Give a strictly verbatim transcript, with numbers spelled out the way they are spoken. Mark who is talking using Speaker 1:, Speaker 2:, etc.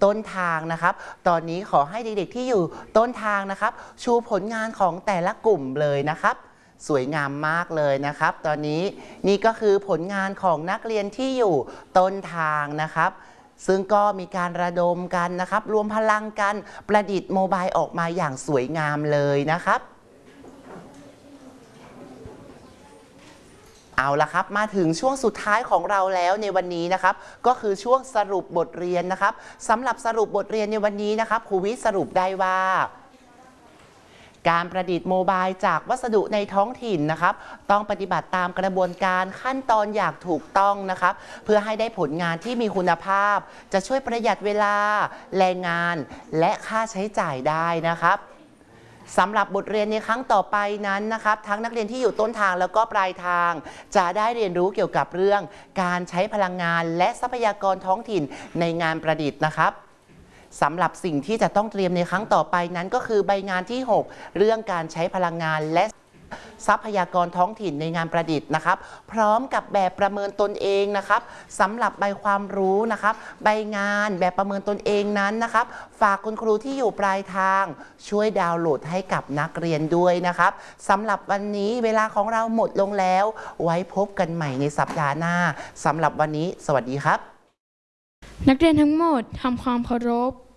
Speaker 1: ต้นทางนะครับตอนนี้ขอให้เด็กๆที่อยู่ต้นทางนะครับชูผลงานของแต่ละกลุ่มเลยนะครับสวยงามมากเลยนะครับตอนนี้นี่ก็คือผลงานของนักเรียนที่อยู่ต้นทางนะครับซึ่งก็มีการระดมกันนะครับรวมพลังกันประดิษฐ์โมบายออกมาอย่างสวยงามเลยนะครับเอาละครับมาถึงช่วงสุดท้ายของเราแล้วในวันนี้นะครับก็คือช่วงสรุปบทเรียนนะครับสำหรับสรุปบทเรียนในวันนี้นะครับครูวิสรุปได้ว่าการประดิษฐ์โมบายจากวัสดุในท้องถิ่นนะครับต้องปฏิบัติตามกระบวนการขั้นตอนอย่างถูกต้องนะครับเพื่อให้ได้ผลงานที่มีคุณภาพจะช่วยประหยัดเวลาแรงงานและค่าใช้จ่ายได้นะครับสำหรับบทเรียนในครั้งต่อไปนั้นนะครับทั้งนักเรียนที่อยู่ต้นทางแล้วก็ปลายทางจะได้เรียนรู้เกี่ยวกับเรื่องการใช้พลังงานและทรัพยากรท้องถิ่นในงานประดิษฐ์นะครับสำหรับสิ่งที่จะต้องเตรียมในครั้งต่อไปนั้นก็คือใบงานที่หกเรื่องการใช้พลังงานและทรัพยากรท้องถิ่นในงานประดิษฐ์นะครับพร้อมกับแบบประเมินตนเองนะครับสำหรับใบความรู้นะครับใบงานแบบประเมินตนเองนั้นนะครับฝากคุณครูที่อยู่ปลายทางช่วยดาวน์โหลดให้กับนักเรียนด้วยนะครับสำหรับวันนี้เวลาของเราหมดลงแล้วไว้พบกันใหม่ในสัปดาห์หน้าสำหรับวันนี้สวัสดีครับ
Speaker 2: นักเรียนทั้งหมดทำความเคารพ